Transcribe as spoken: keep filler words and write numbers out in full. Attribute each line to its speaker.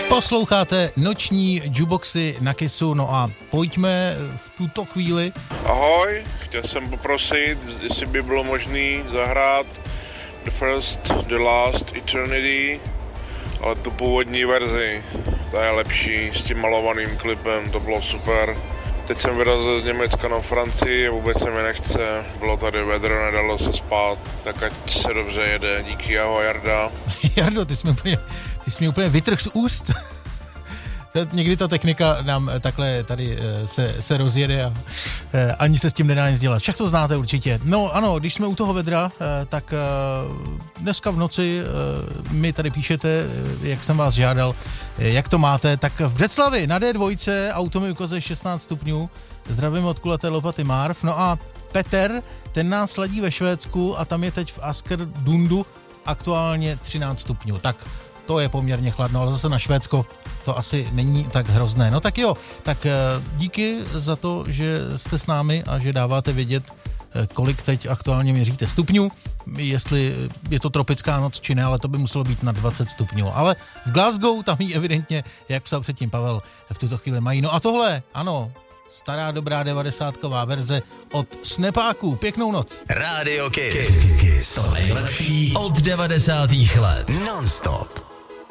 Speaker 1: Posloucháte noční jukeboxy na Kissu, no a pojďme v tuto chvíli.
Speaker 2: Ahoj, chtěl jsem poprosit, jestli by bylo možné zahrát The First, The Last, Eternity, ale tu původní verzi, ta je lepší, s tím malovaným klipem, to bylo super. Teď jsem vyrazil z Německa na Francii, vůbec se mi nechce, bylo tady vedro, nedalo se spát, tak ať se dobře jede, díky, ahoj Jarda.
Speaker 1: Jardo, ty jsi mi úplně, ty jsi mi úplně vytrh z úst. Někdy ta technika nám takhle tady se, se rozjede a ani se s tím nedá nic dělat. Však to znáte určitě. No ano, když jsme u toho vedra, tak dneska v noci mi tady píšete, jak jsem vás žádal, jak to máte, tak v Břeclavi na dé dva auto mi ukazuje šestnáct stupňů. Zdravím od kulaté lopaty Marv. No a Petr, ten nás sledí ve Švédsku a tam je teď v Askerdundu aktuálně třináct stupňů. Tak to je poměrně chladno, ale zase na Švédsko to asi není tak hrozné. No tak jo, tak díky za to, že jste s námi a že dáváte vědět, kolik teď aktuálně měříte stupňů, jestli je to tropická noc či ne, ale to by muselo být na dvacet stupňů. Ale v Glasgow tam jí evidentně, jak psal předtím Pavel, v tuto chvíli mají. No a tohle, ano, stará dobrá devadesátková verze od Snapáků. Pěknou noc.
Speaker 3: Radio Kiss. Kiss. To nejlepší od devadesátých let. Non-stop.